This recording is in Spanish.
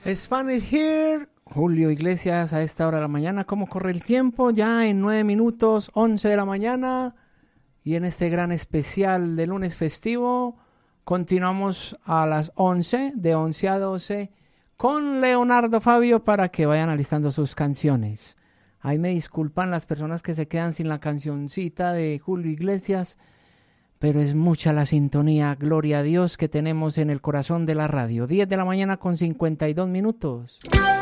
Spanish here. Julio Iglesias a esta hora de la mañana. ¿Cómo corre el tiempo? Ya en 9 minutos, 11 de la mañana. Y en este gran especial de lunes festivo, continuamos a las 11, de 11 a 12, con Leonardo Fabio para que vayan alistando sus canciones. Ahí me disculpan las personas que se quedan sin la cancioncita de Julio Iglesias, pero es mucha la sintonía, gloria a Dios, que tenemos en el corazón de la radio. 10 de la mañana con 52 minutos.